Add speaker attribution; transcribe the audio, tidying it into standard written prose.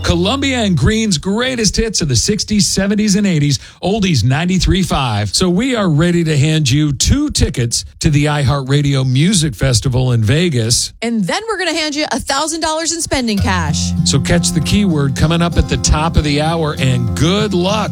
Speaker 1: Columbia and Green's greatest hits of the 60s, 70s, and 80s, Oldies 93.5. So we are ready to hand you 2 tickets to the iHeartRadio Music Festival in Vegas.
Speaker 2: And then we're going to hand you $1,000 in spending cash.
Speaker 1: So catch the keyword coming up at the top of the hour, and good luck.